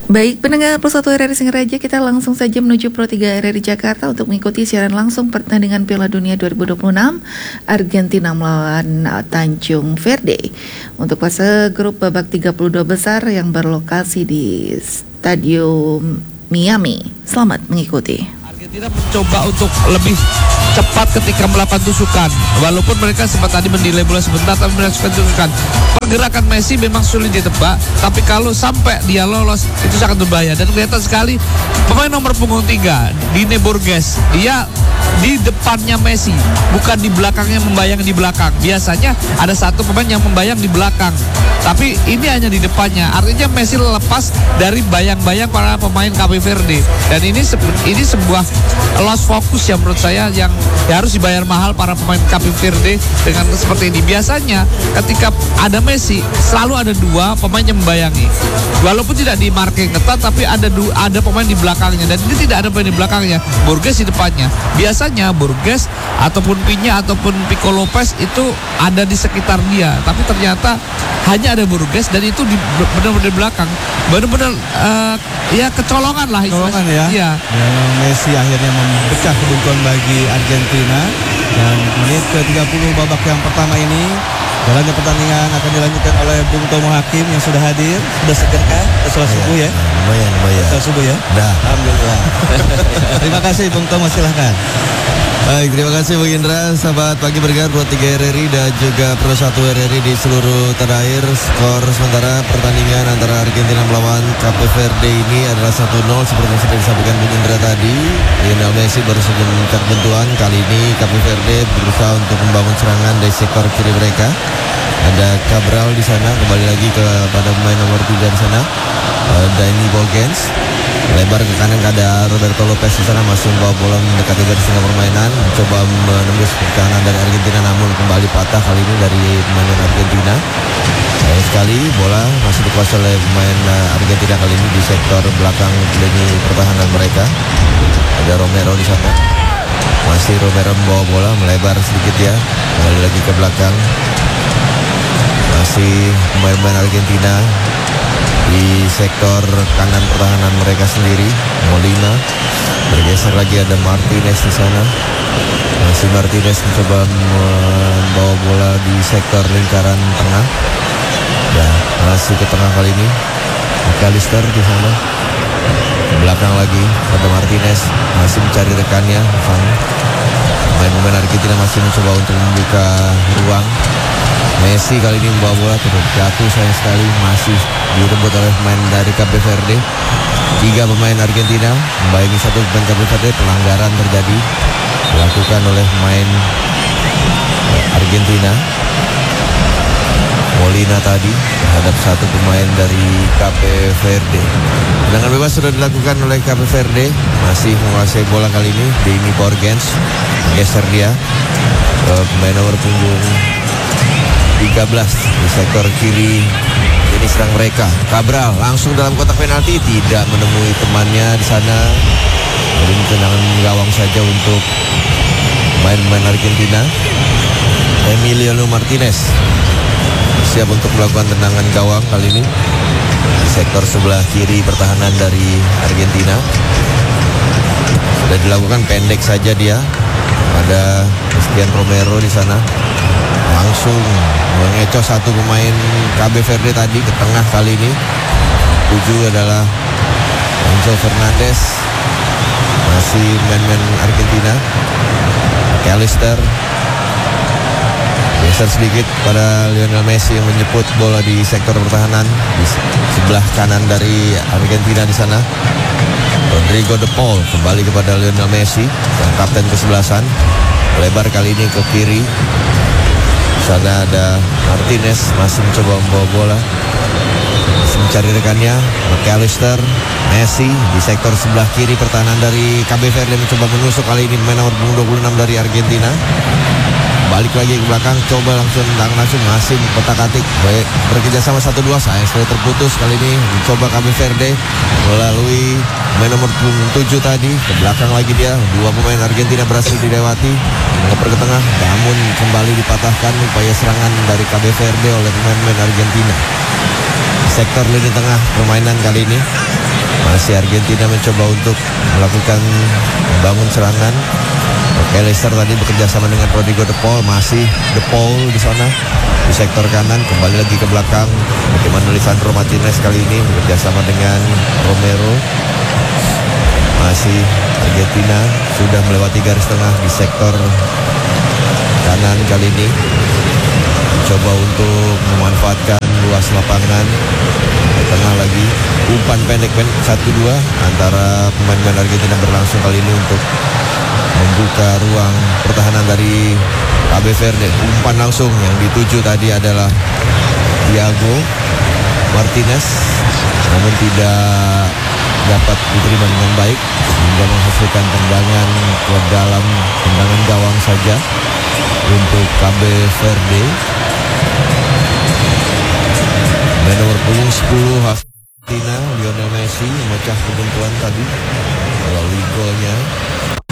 Baik, pendengar Pro 1 RRI Singaraja, kita langsung saja menuju Pro 3 RRI Jakarta untuk mengikuti siaran langsung pertandingan Piala Dunia 2026 Argentina melawan Tanjung Verde untuk fase grup babak 32 besar yang berlokasi di Stadium Miami. Selamat mengikuti. Argentina mencoba untuk lebih cepat ketika melakukan tusukan, walaupun mereka sempat tadi mendelay bola sebentar tapi melakukan tusukan. Pergerakan Messi memang sulit ditebak, tapi kalau sampai dia lolos itu sangat berbahaya. Dan kelihatan sekali pemain nomor punggung 3 Dine Borges, dia di depannya Messi, bukan di belakangnya membayang di belakang. Biasanya ada satu pemain yang membayang di belakang, tapi ini hanya di depannya. Artinya Messi lepas dari bayang-bayang para pemain Cape Verde. Dan ini sebuah lost focus ya menurut saya, yang harus dibayar mahal para pemain Cape Verde dengan seperti ini. Biasanya ketika ada Messi selalu ada dua pemain yang membayangi, walaupun tidak di marking ketat, tapi ada pemain di belakangnya. Dan ini tidak ada pemain di belakangnya, Borges di depannya. Biasanya Borges ataupun Pinya ataupun Pico Lopez itu ada di sekitar dia, tapi ternyata hanya ada Borges dan itu benar-benar di belakang. Benar-benar ya kecolongan lah. Kecolongan ya. Iya. Messi akhirnya memecah kebuntuan bagi Argentina. Dan menit ke-30 babak yang pertama ini, jalannya pertandingan akan dilanjutkan oleh Bung Tomo Hakim yang sudah hadir. Sudah segerkah? Sudah subuh ya? Lumayan. Sudah subuh ya? Dah. Alhamdulillah. Terima kasih Bung Tomo, silahkan. Baik, terima kasih Bung Indra. Sahabat Pagi Bergerak Pro 3 RRI dan juga Pro 1 RRI di seluruh tanah air. Skor sementara pertandingan antara Argentina melawan Cape Verde ini adalah 1-0 seperti yang sudah disampaikan Bung Indra tadi. Lionel Messi baru saja mencetak buntuan. Kali ini Cape Verde berusaha untuk membangun serangan dari sektor kiri mereka. Ada Cabral di sana, kembali lagi kepada pemain nomor 3 di sana, Dani Borges. Lebar ke kanan, ada Roberto Lopez di sana, masih membawa bola mendekati garis tengah permainan, mencoba menembus pertahanan dari Argentina, namun kembali patah kali ini dari pemain Argentina. Sayang sekali bola masih dikuasai oleh pemain Argentina kali ini di sektor belakang lini pertahanan mereka. Ada Romero di sana, masih Romero membawa bola melebar sedikit ya, kembali lagi ke belakang. Masih pemain-pemain Argentina di sektor kanan pertahanan mereka sendiri. Molina bergeser lagi, ada Martinez di sana. Masih Martinez mencoba membawa bola di sektor lingkaran tengah. Ya, masih ke tengah kali ini. McAllister di sana. Ke belakang lagi ada Martinez, masih mencari rekannya. Pemain-pemain Argentina masih mencoba untuk membuka ruang. Messi kali ini membawa bola terus jatuh, sayang sekali masih direbut oleh pemain dari Cape Verde. 3 pemain Argentina membayangi 1 pemain Cape Verde. Pelanggaran terjadi dilakukan oleh pemain Argentina. Molina tadi terhadap 1 pemain dari Cape Verde. Tendangan bebas sudah dilakukan oleh Cape Verde, masih menguasai bola kali ini. Dani Borges geser dia ke pemain nomor punggung 13 di sektor kiri. Ini serang mereka. Cabral langsung dalam kotak penalti, tidak menemui temannya di sana. Jadi tendangan gawang saja untuk pemain Argentina. Emiliano Martinez siap untuk melakukan tendangan gawang kali ini di sektor sebelah kiri pertahanan dari Argentina. Sudah dilakukan pendek saja dia. Ada Cristian Romero di sana. Langsung mengecoh 1 pemain Cape Verde tadi ke tengah kali ini. 7 adalah Enzo Fernandez. Masih pemain Argentina. McAllister geser sedikit pada Lionel Messi yang menjemput bola di sektor pertahanan di sebelah kanan dari Argentina di sana. Rodrigo De Paul kembali kepada Lionel Messi, yang kapten kesebelasan. Lebar kali ini ke kiri. Sana ada Martinez masih mencoba membawa bola, masih mencari rekannya. McAllister, Messi di sektor sebelah kiri pertahanan dari Cape Verde mencoba menusuk kali ini pemain nomor 26 dari Argentina. Balik lagi ke belakang, coba langsung masih kotak-atik. Baik, bekerja sama 1-2, sayang sekali terputus kali ini. Mencoba Cape Verde melalui pemain nomor 7 tadi. Ke belakang lagi dia, 2 pemain Argentina berhasil dilewati. Mengoper ke tengah, namun kembali dipatahkan upaya serangan dari Cape Verde oleh pemain-pemain Argentina. Sektor lini tengah permainan kali ini Masih Argentina mencoba untuk melakukan membangun serangan. Oke, Leicester tadi bekerja sama dengan Rodrigo De Paul. Masih De Paul di sana di sektor kanan, kembali lagi ke belakang. Bagaimana Lisandro Martinez kali ini bekerja sama dengan Romero. Masih Argentina sudah melewati garis tengah di sektor kanan kali ini. Coba untuk memanfaatkan luas lapangan. Di tengah lagi umpan pendek 1-2 antara pemain Argentina berlangsung kali ini untuk membuka ruang pertahanan dari Cape Verde. Umpan langsung yang dituju tadi adalah Thiago Martinez, namun tidak dapat diterima dengan baik sehingga menghasilkan tendangan ke dalam, tendangan gawang saja untuk Cape Verde. Nomor punggung 10 Argentina, Lionel Messi memecah kebuntuan tadi.